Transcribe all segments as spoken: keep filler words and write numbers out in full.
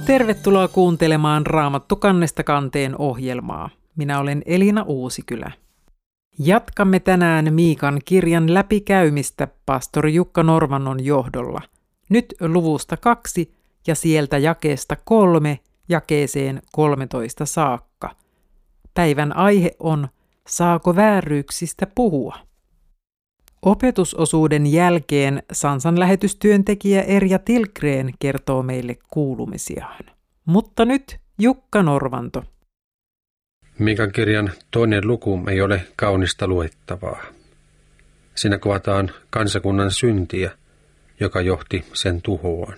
Tervetuloa kuuntelemaan Raamattu kannesta kanteen ohjelmaa. Minä olen Elina Uusikylä. Jatkamme tänään Miikan kirjan läpikäymistä pastori Jukka Norvannon johdolla. Nyt luvusta kaksi ja sieltä jakeesta kolme jakeeseen kolmetoista saakka. Päivän aihe on, saako vääryyksistä puhua? Opetusosuuden jälkeen Sansan lähetystyöntekijä Erja Tilgren kertoo meille kuulumisiaan. Mutta nyt Jukka Norvanto. Miikan kirjan toinen luku ei ole kaunista luettavaa. Siinä kuvataan kansakunnan syntiä, joka johti sen tuhoon.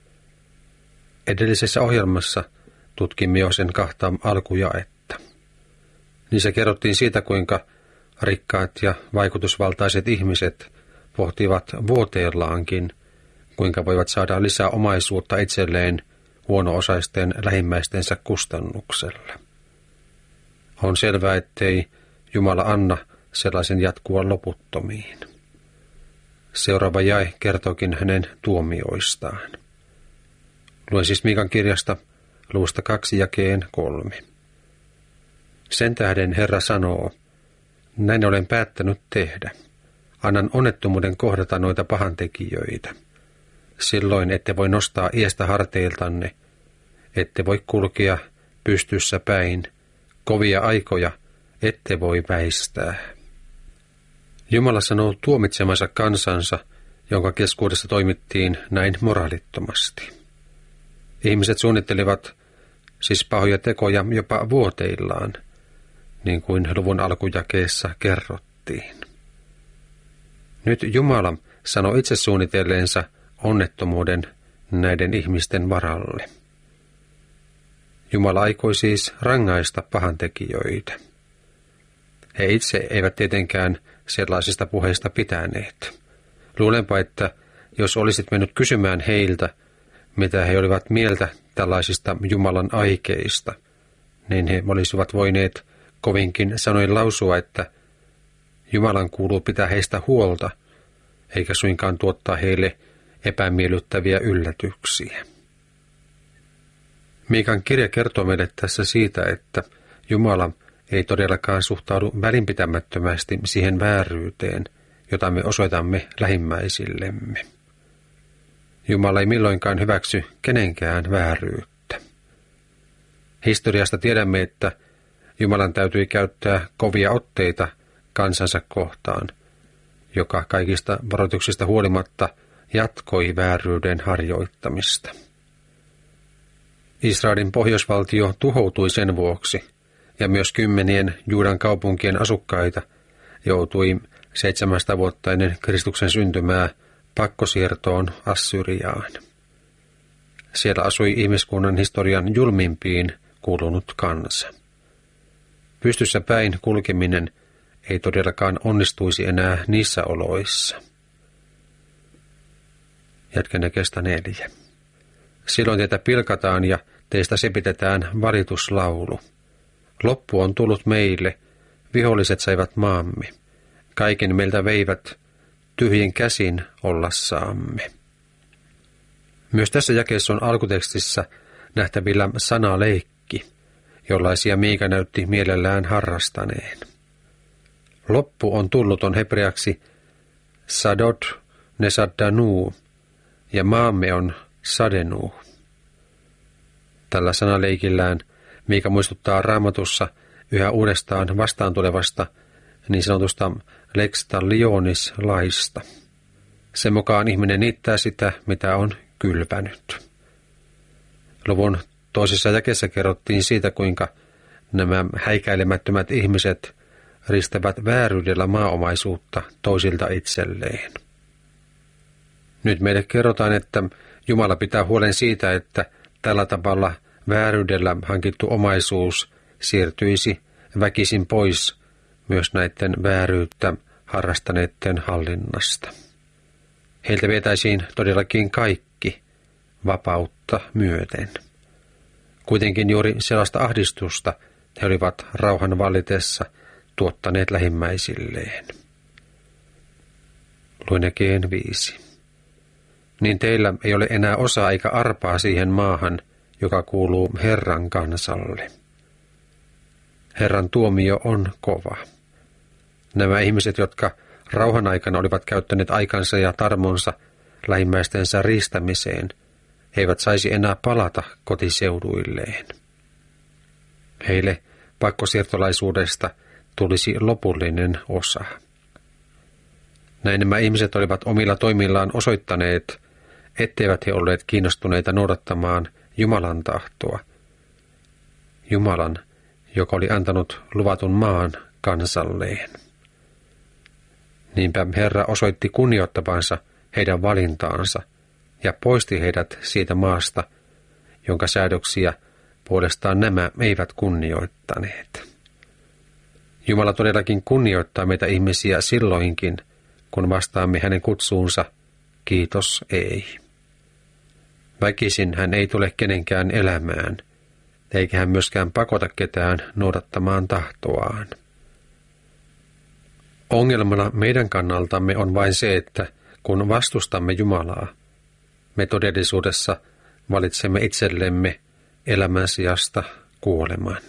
Edellisessä ohjelmassa tutkimme jo sen kahta alkujaetta. Niissä kerrottiin siitä, kuinka rikkaat ja vaikutusvaltaiset ihmiset pohtivat vuoteellaankin, kuinka voivat saada lisää omaisuutta itselleen huono-osaisten lähimmäistensä kustannuksella. On selvää, ettei Jumala anna sellaisen jatkua loputtomiin. Seuraava jae kertookin hänen tuomioistaan. Luen siis Miikan kirjasta luvusta kaksi jakeen kolme. Sen tähden Herra sanoo, näin olen päättänyt tehdä. Annan onnettomuuden kohdata noita pahantekijöitä. Silloin ette voi nostaa iestä harteiltanne, ette voi kulkea pystyssä päin, kovia aikoja ette voi väistää. Jumala sanoo tuomitsemansa kansansa, jonka keskuudessa toimittiin näin moraalittomasti. Ihmiset suunnittelivat siis pahoja tekoja jopa vuoteillaan, niin kuin luvun alkujakeessa kerrottiin. Nyt Jumala sanoi itse suunnitelleensa onnettomuuden näiden ihmisten varalle. Jumala aikoi siis rangaista pahantekijöitä. He itse eivät tietenkään sellaisista puheista pitäneet. Luulenpa, että jos olisit mennyt kysymään heiltä, mitä he olivat mieltä tällaisista Jumalan aikeista, niin he olisivat voineet kovinkin sanoin lausua, että Jumalan kuuluu pitää heistä huolta, eikä suinkaan tuottaa heille epämiellyttäviä yllätyksiä. Miikan kirja kertoo meille tässä siitä, että Jumala ei todellakaan suhtaudu välinpitämättömästi siihen vääryyteen, jota me osoitamme lähimmäisillemme. Jumala ei milloinkaan hyväksy kenenkään vääryyttä. Historiasta tiedämme, että Jumalan täytyi käyttää kovia otteita kansansa kohtaan, joka kaikista varoituksista huolimatta jatkoi vääryyden harjoittamista. Israelin pohjoisvaltio tuhoutui sen vuoksi, ja myös kymmenien Juudan kaupunkien asukkaita joutui seitsemänsataa vuotta ennen Kristuksen syntymää pakkosiirtoon Assyriaan. Siellä asui ihmiskunnan historian julmimpiin kuulunut kansa. Pystyssä päin kulkeminen ei todellakaan onnistuisi enää niissä oloissa. Jatken jakeesta neljä. Silloin teitä pilkataan ja teistä sepitetään valituslaulu. Loppu on tullut meille, viholliset saivat maamme. Kaiken meiltä veivät tyhjin käsin ollassaamme. Myös tässä jakeessa on alkutekstissä nähtävillä sanaleikki, jollaisia Miika näytti mielellään harrastaneen. Loppu on tullut on hebreaksi sadot nesaddanu ja maamme on sadenu. Tällä sanaleikillään Miika muistuttaa Raamatussa yhä uudestaan vastaan tulevasta niin sanotusta lex talionis laista. Sen mukaan ihminen niittää sitä, mitä on kylvänyt. Luvun toisessa jakeessa kerrottiin siitä, kuinka nämä häikäilemättömät ihmiset ristävät vääryydellä maaomaisuutta toisilta itselleen. Nyt meille kerrotaan, että Jumala pitää huolen siitä, että tällä tavalla vääryydellä hankittu omaisuus siirtyisi väkisin pois myös näiden vääryyttä harrastaneiden hallinnasta. Heiltä vietäisiin todellakin kaikki vapautta myöten. Kuitenkin juuri sellaista ahdistusta he olivat rauhan vallitessa tuottaneet lähimmäisilleen. Luen jakeen viisi. Niin teillä ei ole enää osaa eikä arpaa siihen maahan, joka kuuluu Herran kansalle. Herran tuomio on kova. Nämä ihmiset, jotka rauhan aikana olivat käyttäneet aikansa ja tarmonsa lähimmäistensä riistämiseen, eivät saisi enää palata kotiseuduilleen. Heille pakkosiirtolaisuudesta tulisi lopullinen osa. Näin nämä ihmiset olivat omilla toimillaan osoittaneet, etteivät he olleet kiinnostuneita noudattamaan Jumalan tahtoa. Jumalan, joka oli antanut luvatun maan kansalleen. Niinpä Herra osoitti kunnioittavansa heidän valintaansa ja poisti heidät siitä maasta, jonka säädöksiä puolestaan nämä eivät kunnioittaneet. Jumala todellakin kunnioittaa meitä ihmisiä silloinkin, kun vastaamme hänen kutsuunsa, kiitos ei. Väkisin hän ei tule kenenkään elämään, eikä hän myöskään pakota ketään noudattamaan tahtoaan. Ongelmana meidän kannaltamme on vain se, että kun vastustamme Jumalaa, me todellisuudessa valitsemme itsellemme elämän sijasta kuoleman.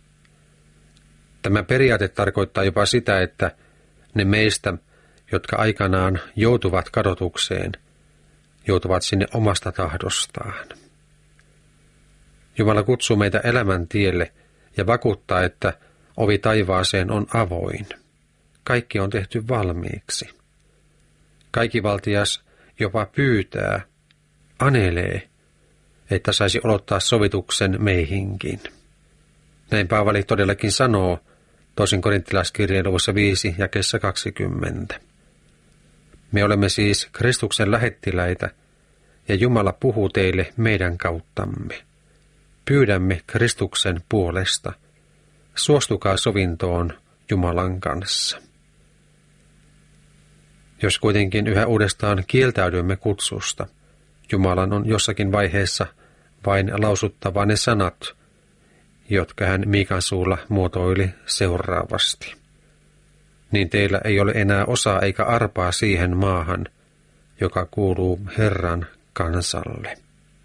Tämä periaate tarkoittaa jopa sitä, että ne meistä, jotka aikanaan joutuvat kadotukseen, joutuvat sinne omasta tahdostaan. Jumala kutsuu meitä elämän tielle ja vakuuttaa, että ovi taivaaseen on avoin. Kaikki on tehty valmiiksi. Kaikivaltias jopa pyytää, anelee, että saisi odottaa sovituksen meihinkin. Näin Paavali todellakin sanoo toisen korinttilaiskirjeen luvussa viisi jakeessa kaksikymmentä. Me olemme siis Kristuksen lähettiläitä, ja Jumala puhuu teille meidän kauttamme. Pyydämme Kristuksen puolesta. Suostukaa sovintoon Jumalan kanssa. Jos kuitenkin yhä uudestaan kieltäydymme kutsusta, Jumalan on jossakin vaiheessa vain lausuttava ne sanat, jotka hän Miikan suulla muotoili seuraavasti. Niin teillä ei ole enää osaa eikä arpaa siihen maahan, joka kuuluu Herran kansalle.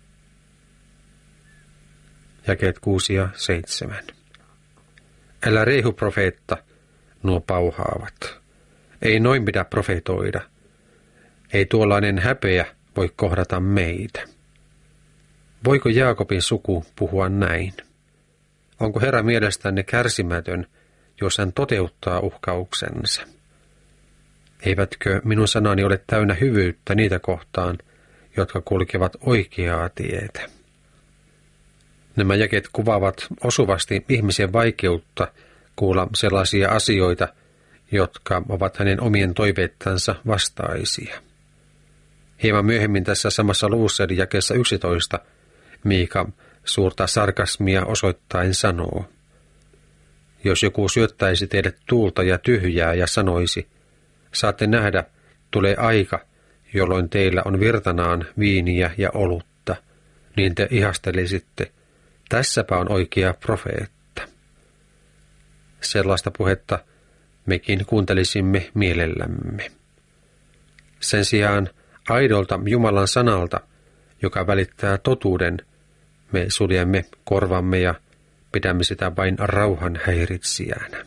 Jakeet kuusi ja seitsemän. Älä reihu profeetta, nuo pauhaavat. Ei noin pidä profetoida. Ei tuollainen häpeä voi kohdata meitä. Voiko Jaakobin suku puhua näin? Onko Herra mielestänne kärsimätön, jos hän toteuttaa uhkauksensa? Eivätkö minun sanani ole täynnä hyvyyttä niitä kohtaan, jotka kulkevat oikeaa tietä? Nämä jakeet kuvaavat osuvasti ihmisen vaikeutta kuulla sellaisia asioita, jotka ovat hänen omien toiveittansa vastaisia. Hieman myöhemmin tässä samassa luvussa eli jakeessa yksitoista Miika suurta sarkasmia osoittain sanoo: jos joku syöttäisi teille tuulta ja tyhjää ja sanoisi, saatte nähdä, tulee aika, jolloin teillä on virtanaan viiniä ja olutta, niin te ihastelisitte, tässäpä on oikea profeetta. Sellaista puhetta mekin kuuntelisimme mielellämme. Sen sijaan aidolta Jumalan sanalta, joka välittää totuuden, me suljemme korvamme ja pidämme sitä vain rauhan häiritsijänä.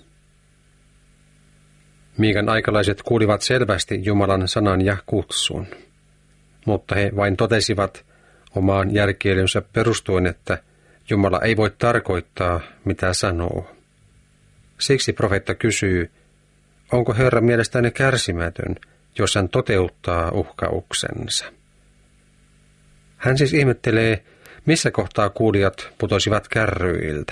Miikan aikalaiset kuulivat selvästi Jumalan sanan ja kutsun, mutta he vain totesivat omaan järkeilynsä perustuen, että Jumala ei voi tarkoittaa, mitä sanoo. Siksi profeetta kysyy, onko Herra mielestäni kärsimätön, jos hän toteuttaa uhkauksensa? Hän siis ihmettelee, missä kohtaa kuulijat putosivat kärryiltä.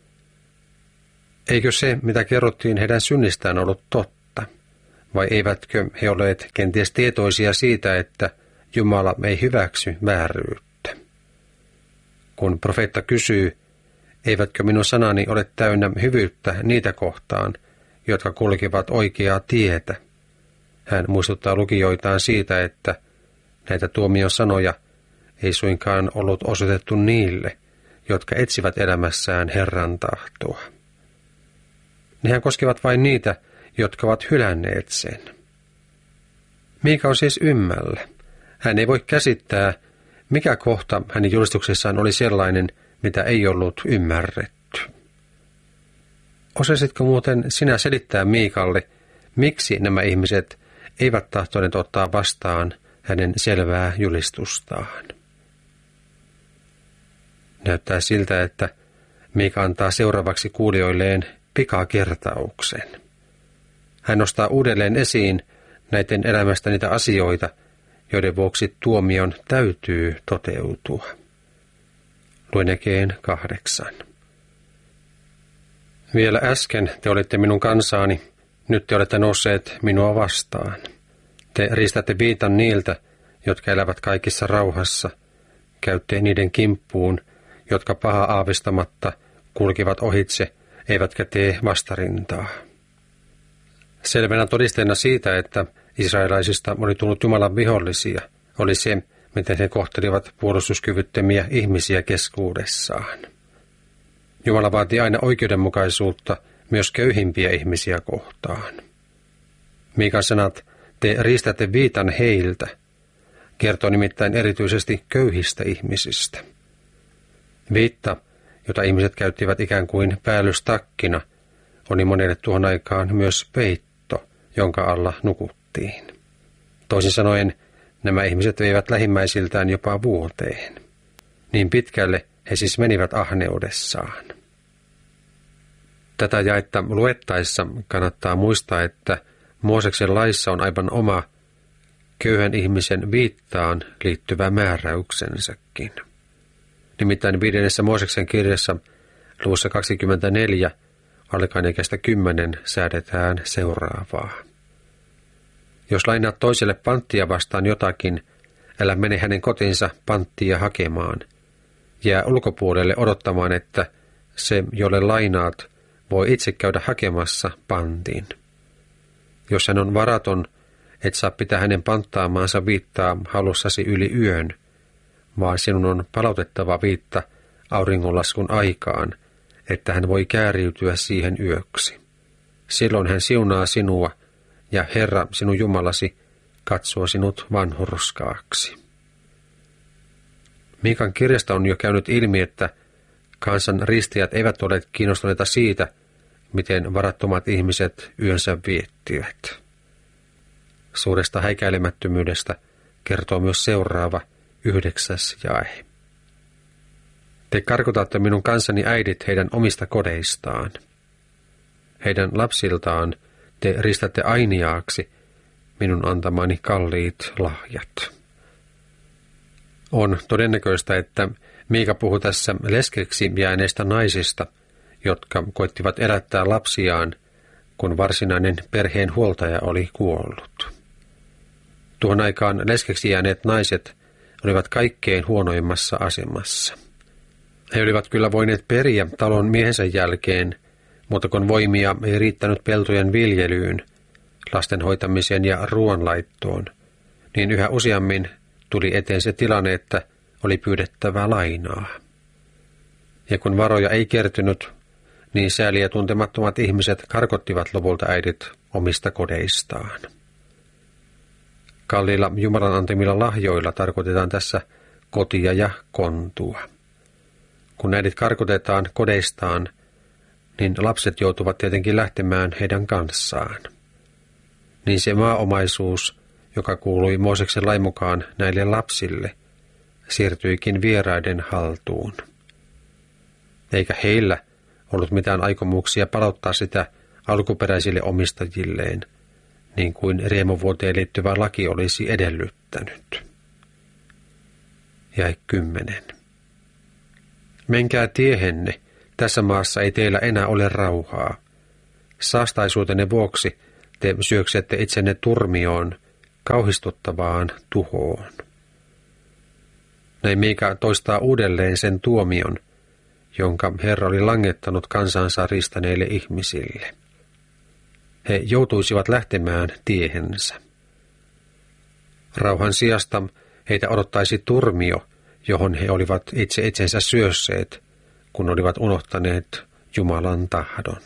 Eikö se, mitä kerrottiin heidän synnistään, ollut totta? Vai eivätkö he olleet kenties tietoisia siitä, että Jumala ei hyväksy vääryyttä? Kun profeetta kysyy, eivätkö minun sanani ole täynnä hyvyyttä niitä kohtaan, jotka kulkevat oikeaa tietä, hän muistuttaa lukijoitaan siitä, että näitä tuomion sanoja ei suinkaan ollut osoitettu niille, jotka etsivät elämässään Herran tahtoa. Nehän koskevat vain niitä, jotka ovat hylänneet sen. Miika on siis ymmällä. Hän ei voi käsittää, Mikä kohta hänen julistuksessaan oli sellainen, mitä ei ollut ymmärretty? Osasitko muuten sinä selittää Miikalle, miksi nämä ihmiset eivät tahtoneet ottaa vastaan hänen selvää julistustaan? Näyttää siltä, että Miika antaa seuraavaksi kuulijoilleen pikakertauksen. Hän nostaa uudelleen esiin näiden elämästä niitä asioita, joiden vuoksi tuomion täytyy toteutua. Luen jakeen kahdeksan. Vielä äsken te olitte minun kansaani, nyt te olette nousseet minua vastaan. Te riistätte viitan niiltä, jotka elävät kaikissa rauhassa. Käytte niiden kimppuun, jotka paha aavistamatta kulkivat ohitse, eivätkä tee vastarintaa. Selvänä todisteena siitä, että israelaisista oli tullut Jumalan vihollisia, oli se, miten he kohtelivat puolustuskyvyttömiä ihmisiä keskuudessaan. Jumala vaati aina oikeudenmukaisuutta myös köyhimpiä ihmisiä kohtaan. Miikan sanat, te riistätte viitan heiltä, kertoo nimittäin erityisesti köyhistä ihmisistä. Viitta, jota ihmiset käyttivät ikään kuin päällystakkina, oli monelle tuohon aikaan myös peitto, jonka alla nukuttiin. Toisin sanoen, nämä ihmiset veivät lähimmäisiltään jopa vuoteen. Niin pitkälle he siis menivät ahneudessaan. Tätä jaetta luettaessa kannattaa muistaa, että Mooseksen laissa on aivan oma köyhän ihmisen viittaan liittyvä määräyksensäkin. Nimittäin viidennessä Mooseksen kirjassa luvussa kaksikymmentäneljä alkaen ikästä kymmenen säädetään seuraavaa. Jos lainaat toiselle panttia vastaan jotakin, älä mene hänen kotinsa panttia hakemaan. Jää ulkopuolelle odottamaan, että se, jolle lainaat, voi itse käydä hakemassa pantin. Jos hän on varaton, et saa pitää hänen panttaamaansa viittaa halussasi yli yön, vaan sinun on palautettava viitta auringonlaskun aikaan, että hän voi kääriytyä siihen yöksi. Silloin hän siunaa sinua, ja Herra sinun Jumalasi katsoo sinut vanhurskaaksi. Miikan kirjasta on jo käynyt ilmi, että kansan ristiät eivät ole kiinnostuneita siitä, miten varattomat ihmiset yönsä viettivät. Suuresta häikäilemättömyydestä kertoo myös seuraava yhdeksäs jae. Te karkotatte minun kansani äidit heidän omista kodeistaan. Heidän lapsiltaan te ristätte ainiaaksi minun antamani kalliit lahjat. On todennäköistä, että Miika puhuu tässä leskeksi jääneistä naisista, jotka koettivat elättää lapsiaan, kun varsinainen perheen huoltaja oli kuollut. Tuohon aikaan leskeksi jääneet naiset olivat kaikkein huonoimmassa asemassa. He olivat kyllä voineet periä talon miehensä jälkeen, mutta kun voimia ei riittänyt peltojen viljelyyn, lasten hoitamiseen ja ruoanlaittoon, niin yhä useammin tuli eteen se tilanne, että oli pyydettävää lainaa. Ja kun varoja ei kertynyt, niin sääliä tuntemattomat ihmiset karkottivat lopulta äidit omista kodeistaan. Kalliilla Jumalan antamilla lahjoilla tarkoitetaan tässä kotia ja kontua. Kun äidit karkotetaan kodeistaan, niin lapset joutuvat tietenkin lähtemään heidän kanssaan. Niin se maaomaisuus, joka kuului Mooseksen lain mukaan näille lapsille, siirtyikin vieraiden haltuun. Eikä heillä ollut mitään aikomuksia palauttaa sitä alkuperäisille omistajilleen, niin kuin riemuvuoteen liittyvä laki olisi edellyttänyt. Jäi kymmenen. Menkää tiehenne, tässä maassa ei teillä enää ole rauhaa. Saastaisuutenne vuoksi te syöksette itsenne turmioon, kauhistuttavaan tuhoon. Näin Miika toistaa uudelleen sen tuomion, jonka Herra oli langettanut kansansa riistäneille ihmisille. He joutuisivat lähtemään tiehensä. Rauhan sijasta heitä odottaisi turmio, johon he olivat itse itsensä syösseet, kun olivat unohtaneet Jumalan tahdon.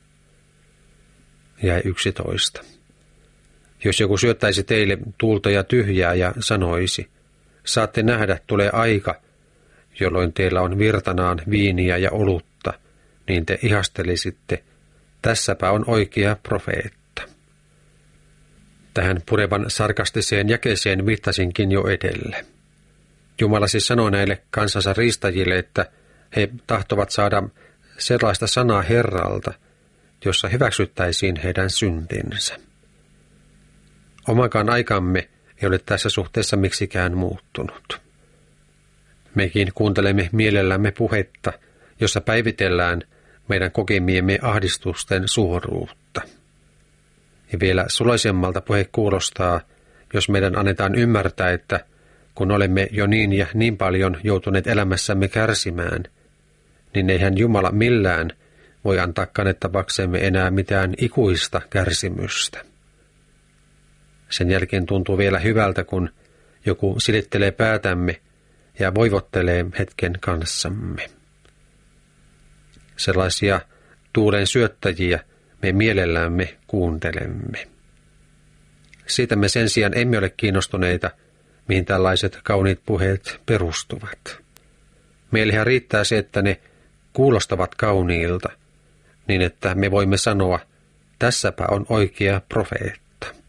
Jäi yksitoista. Jos joku syöttäisi teille tuulta ja tyhjää ja sanoisi, saatte nähdä, tulee aika, jolloin teillä on virtanaan viiniä ja olutta, niin te ihastelisitte, tässäpä on oikea profeetta. Tähän purevan sarkastiseen jakeeseen viittasinkin jo edellä. Jumala siis sanoi näille kansansa riistajille, että he tahtovat saada sellaista sanaa Herralta, jossa hyväksyttäisiin heidän syntinsä. Omakaan aikamme ei ole tässä suhteessa miksikään muuttunut. Mekin kuuntelemme mielellämme puhetta, jossa päivitellään meidän kokemiemme ahdistusten suoruutta. Ja vielä sulaisemmalta puhe kuulostaa, jos meidän annetaan ymmärtää, että kun olemme jo niin ja niin paljon joutuneet elämässämme kärsimään, niin eihän Jumala millään voi antaa kannettavaksemme enää mitään ikuista kärsimystä. Sen jälkeen tuntuu vielä hyvältä, kun joku silittelee päätämme ja voivottelee hetken kanssamme. Sellaisia tuulen syöttäjiä me mielellämme kuuntelemme. Siitä me sen sijaan emme ole kiinnostuneita, mihin tällaiset kauniit puheet perustuvat. Meillähän riittää se, että ne kuulostavat kauniilta, niin että me voimme sanoa, tässäpä on oikea profeetta.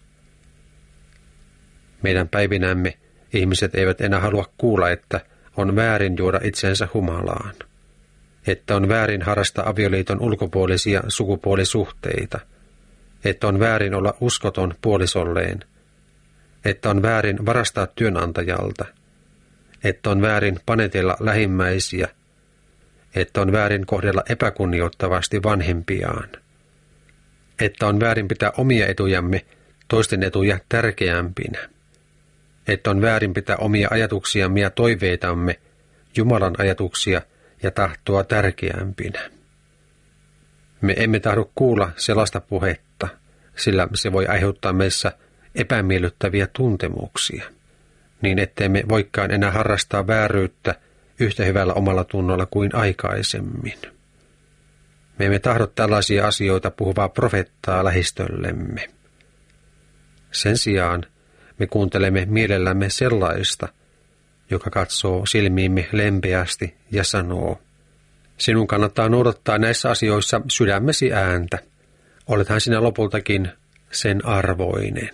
Meidän päivinämme ihmiset eivät enää halua kuulla, että on väärin juoda itsensä humalaan, että on väärin harrastaa avioliiton ulkopuolisia sukupuolisuhteita, että on väärin olla uskoton puolisolleen, että on väärin varastaa työnantajalta, että on väärin panetella lähimmäisiä, että on väärin kohdella epäkunnioittavasti vanhempiaan, että on väärin pitää omia etujamme toisten etuja tärkeämpinä, että on väärin pitää omia ajatuksiamme ja toiveitamme Jumalan ajatuksia ja tahtoa tärkeämpinä. Me emme tahdo kuulla sellaista puhetta, sillä se voi aiheuttaa meissä epämiellyttäviä tuntemuksia, niin ettemme voikaan enää harrastaa vääryyttä yhtä hyvällä omalla tunnolla kuin aikaisemmin. Me emme tahdo tällaisia asioita puhuvaa profettaa lähistöllemme. Sen sijaan me kuuntelemme mielellämme sellaista, joka katsoo silmiimme lempeästi ja sanoo, sinun kannattaa noudattaa näissä asioissa sydämesi ääntä. Olethan sinä lopultakin sen arvoinen.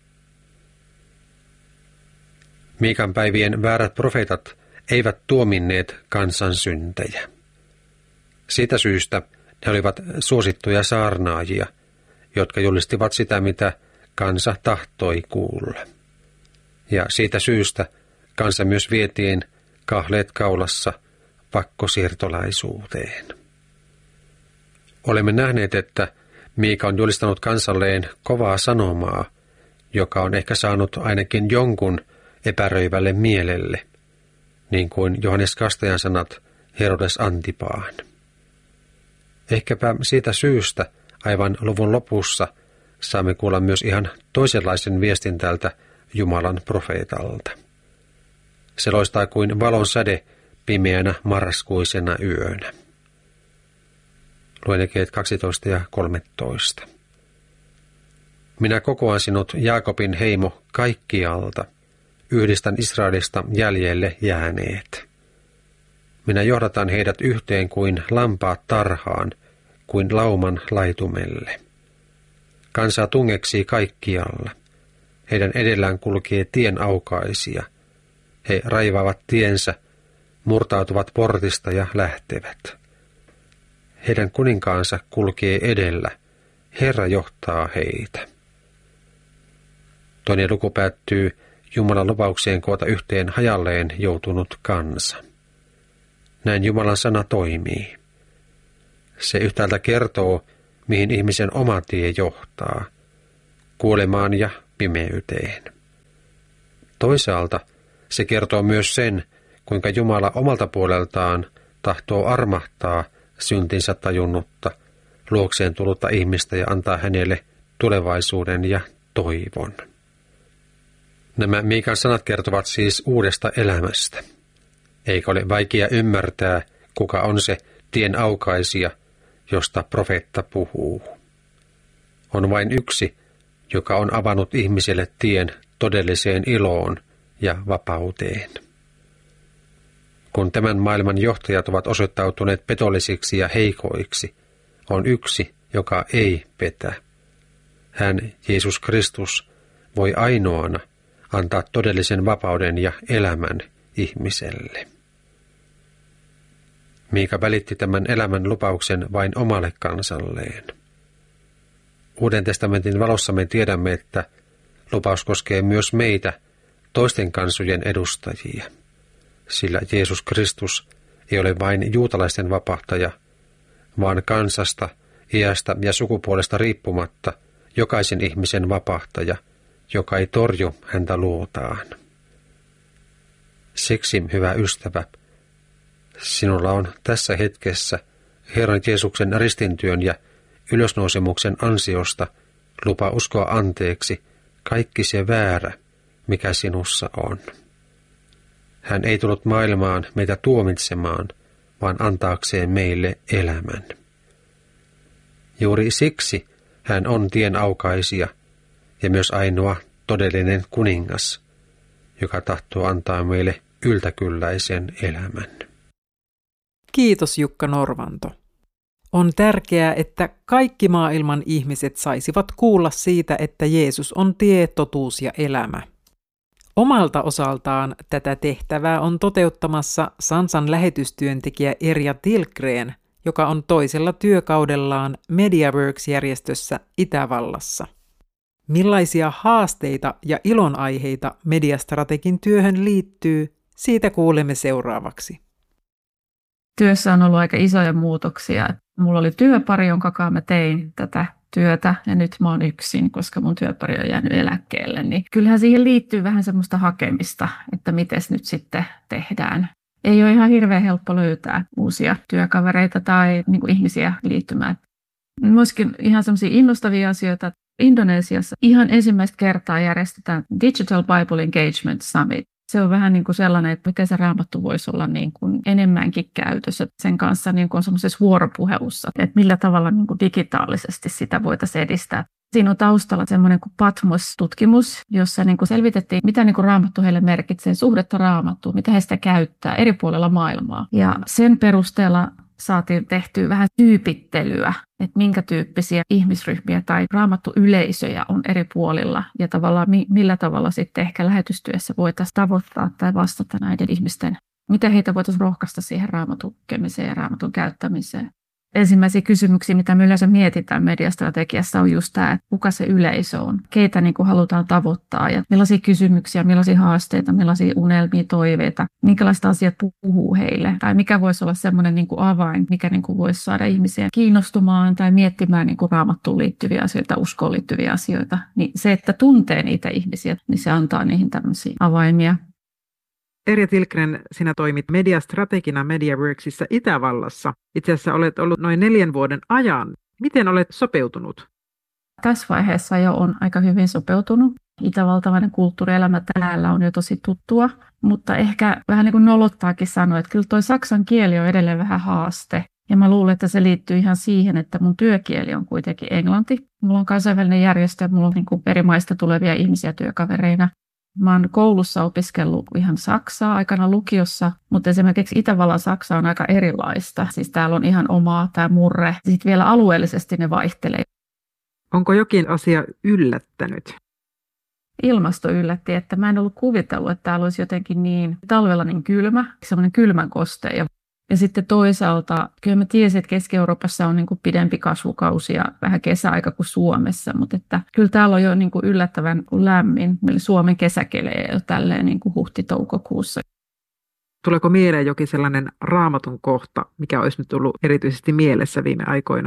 Miikan päivien väärät profeetat eivät tuominneet kansan syntejä. Siitä syystä ne olivat suosittuja saarnaajia, jotka julistivat sitä, mitä kansa tahtoi kuulla. Ja siitä syystä kansa myös vietiin kahleet kaulassa pakkosiirtolaisuuteen. Olemme nähneet, että Miika on julistanut kansalleen kovaa sanomaa, joka on ehkä saanut ainakin jonkun epäröivälle mielelle, niin kuin Johannes Kastajan sanat Herodes Antipaan. Ehkäpä siitä syystä aivan luvun lopussa saamme kuulla myös ihan toisenlaisen viestin tältä Jumalan profeetalta. Se loistaa kuin valon säde pimeänä marraskuisena yönä. Luen jakeet kaksitoista ja kolmetoista. Minä kokoan sinut, Jaakobin heimo, kaikkialta. Yhdistän Israelista jäljelle jääneet. Minä johdatan heidät yhteen kuin lampaat tarhaan, kuin lauman laitumelle. Kansaa tungeksii kaikkialla. Heidän edellään kulkee tien aukaisia. He raivaavat tiensä, murtautuvat portista ja lähtevät. Heidän kuninkaansa kulkee edellä. Herra johtaa heitä. Toinen luku päättyy Jumalan lupaukseen koota yhteen hajalleen joutunut kansa. Näin Jumalan sana toimii. Se yhtäältä kertoo, mihin ihmisen oma tie johtaa, kuolemaan ja pimeyteen. Toisaalta se kertoo myös sen, kuinka Jumala omalta puoleltaan tahtoo armahtaa syntinsä tajunnutta, luokseen tullutta ihmistä ja antaa hänelle tulevaisuuden ja toivon. Nämä Miikan sanat kertovat siis uudesta elämästä. Eikä ole vaikea ymmärtää, kuka on se tien aukaisija, josta profeetta puhuu. On vain yksi, joka on avannut ihmiselle tien todelliseen iloon ja vapauteen. Kun tämän maailman johtajat ovat osoittautuneet petollisiksi ja heikoiksi, on yksi, joka ei petä. Hän, Jeesus Kristus, voi ainoana antaa todellisen vapauden ja elämän ihmiselle. Miika välitti tämän elämän lupauksen vain omalle kansalleen. Uuden testamentin valossa me tiedämme, että lupaus koskee myös meitä, toisten kansojen edustajia, sillä Jeesus Kristus ei ole vain juutalaisten vapahtaja, vaan kansasta, iästä ja sukupuolesta riippumatta jokaisen ihmisen vapahtaja, joka ei torju häntä luotaan. Siksi, hyvä ystävä, sinulla on tässä hetkessä Herran Jeesuksen ristintyön ja ylösnousemuksen ansiosta lupa uskoa anteeksi kaikki se väärä, mikä sinussa on. Hän ei tullut maailmaan meitä tuomitsemaan, vaan antaakseen meille elämän. Juuri siksi hän on tien aukaisija ja myös ainoa todellinen kuningas, joka tahtoo antaa meille yltäkylläisen elämän. Kiitos Jukka Norvanto. On tärkeää, että kaikki maailman ihmiset saisivat kuulla siitä, että Jeesus on tie, totuus ja elämä. Omalta osaltaan tätä tehtävää on toteuttamassa Sansan lähetystyöntekijä Erja Tilgren, joka on toisella työkaudellaan MediaWorks-järjestössä Itävallassa. Millaisia haasteita ja ilonaiheita mediastrategin työhön liittyy, siitä kuulemme seuraavaksi. Työssä on ollut aika isoja muutoksia. Mulla oli työpari, jonka kanssa mä tein tätä työtä, ja nyt mä oon yksin, koska mun työpari on jäänyt eläkkeelle. Niin kyllähän siihen liittyy vähän semmoista hakemista, että miten nyt sitten tehdään. Ei ole ihan hirveän helppo löytää uusia työkavereita tai niin kuin ihmisiä liittymään. Myöskin ihan semmoisia innostavia asioita. Indonesiassa ihan ensimmäistä kertaa järjestetään Digital Bible Engagement Summit. Se on vähän niin kuin sellainen, että miten se raamattu voisi olla niin kuin enemmänkin käytössä sen kanssa niin kuin on semmoisessa vuoropuhelussa, että millä tavalla niin kuin digitaalisesti sitä voitaisiin edistää. Siinä on taustalla semmoinen kuin Patmos-tutkimus, jossa niin kuin selvitettiin, mitä niin kuin raamattu heille merkitsee, suhdetta raamattuun, mitä he sitä käyttää eri puolilla maailmaa. Ja sen perusteella saatiin tehtyä vähän tyypittelyä, että minkä tyyppisiä ihmisryhmiä tai raamattuyleisöjä on eri puolilla ja tavallaan millä tavalla sitten ehkä lähetystyössä voitaisiin tavoittaa tai vastata näiden ihmisten, miten heitä voitaisiin rohkaista siihen raamatun lukemiseen ja raamatun käyttämiseen. Ensimmäisiä kysymyksiä, mitä me yleensä mietitään mediastrategiassa, on just tämä, että kuka se yleisö on, keitä niin kuin halutaan tavoittaa ja millaisia kysymyksiä, millaisia haasteita, millaisia unelmia, toiveita, minkälaista asiat puhuu heille. Tai mikä voisi olla semmoinen niin kuin avain, mikä niin kuin voisi saada ihmisiä kiinnostumaan tai miettimään niin kuin raamattuun liittyviä asioita, uskoon liittyviä asioita. Niin se, että tuntee niitä ihmisiä, niin se antaa niihin tämmöisiä avaimia. Erja Tilgren, sinä toimit mediastrategina MediaWorksissa Itävallassa. Itse asiassa olet ollut noin neljän vuoden ajan. Miten olet sopeutunut? Tässä vaiheessa jo on aika hyvin sopeutunut. Itävaltalainen kulttuurielämä täällä on jo tosi tuttua, mutta ehkä vähän niin kuin nolottaakin sanoa, että kyllä toi saksan kieli on edelleen vähän haaste. Ja mä luulen, että se liittyy ihan siihen, että mun työkieli on kuitenkin englanti. Mulla on kansainvälinen järjestö ja mulla on niin kuin eri maista tulevia ihmisiä työkavereina. Mä oon koulussa opiskellut ihan saksaa aikana lukiossa, mutta esimerkiksi Itävallan saksa on aika erilaista. Siis täällä on ihan omaa tämä murre. Sitten vielä alueellisesti ne vaihtelee. Onko jokin asia yllättänyt? Ilmasto yllätti, että mä en ollut kuvitellut, että täällä olisi jotenkin niin talvella niin kylmä, semmoinen kylmän koste. Ja sitten toisaalta, kyllä mä tiesin, että Keski-Euroopassa on niin kuin pidempi kasvukausi ja vähän kesäaika kuin Suomessa, mutta että kyllä täällä on jo niin kuin yllättävän lämmin. Meillä Suomen kesä kelee jo tälleen niin kuin huhti-toukokuussa. Tuleeko mieleen jokin sellainen raamatun kohta, mikä olisi nyt tullut erityisesti mielessä viime aikoina?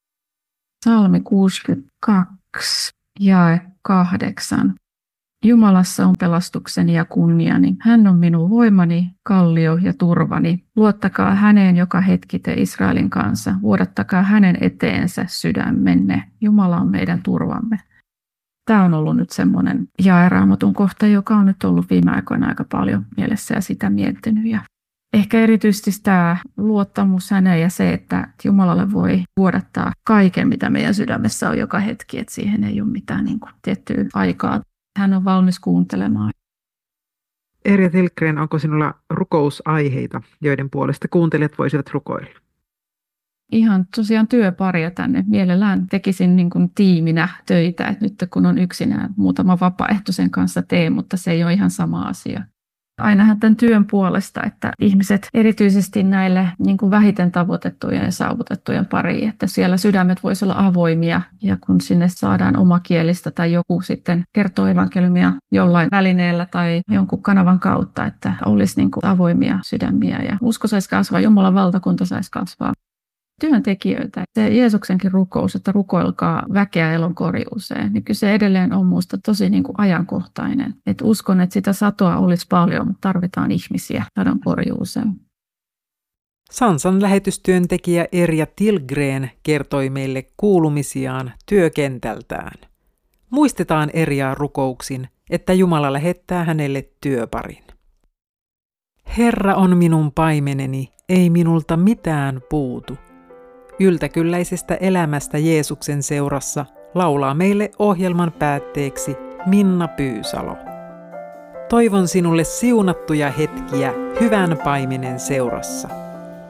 Psalmi kuusikymmentäkaksi, jae kahdeksan. Jumalassa on pelastukseni ja kunniani. Hän on minun voimani, kallio ja turvani. Luottakaa häneen joka hetki te Israelin kanssa. Vuodattakaa hänen eteensä sydämenne. Jumala on meidän turvamme. Tämä on ollut nyt semmoinen jae Raamatun kohta, joka on nyt ollut viime aikoina aika paljon mielessä ja sitä miettinyt. Ja ehkä erityisesti tämä luottamus häneen ja se, että Jumalalle voi vuodattaa kaiken, mitä meidän sydämessä on joka hetki. Että siihen ei ole mitään niin kuin tiettyä aikaa. Hän on valmis kuuntelemaan. Erja Tilgren, onko sinulla rukousaiheita, joiden puolesta kuuntelijat voisivat rukoilla? Ihan tosiaan työparia tänne. Mielellään tekisin niin kuin tiiminä töitä, että nyt kun on yksinään muutama vapaaehtoisen kanssa tee, mutta se ei ole ihan sama asia. Ainahan tämän työn puolesta, että ihmiset erityisesti näille niin kuin vähiten tavoitettujen ja saavutettujen pariin, että siellä sydämet voisi olla avoimia ja kun sinne saadaan omakielistä tai joku sitten kertoo evankeliumia jollain välineellä tai jonkun kanavan kautta, että olisi niin kuin avoimia sydämiä ja usko saisi kasvaa, Jumalan valtakunta saisi kasvaa. Työntekijöitä. Se Jeesuksenkin rukous, että rukoilkaa väkeä elon korjuuseen, niin kyllä se edelleen on minusta tosi niin kuin ajankohtainen. Et uskon, että sitä satoa olisi paljon, mutta tarvitaan ihmisiä sadon korjuuseen. Sansan lähetystyöntekijä Erja Tilgren kertoi meille kuulumisiaan työkentältään. Muistetaan Erjaa rukouksin, että Jumala lähettää hänelle työparin. Herra on minun paimeneni, ei minulta mitään puutu. Yltäkylläisestä elämästä Jeesuksen seurassa laulaa meille ohjelman päätteeksi Minna Pyysalo. Toivon sinulle siunattuja hetkiä hyvän paimenen seurassa.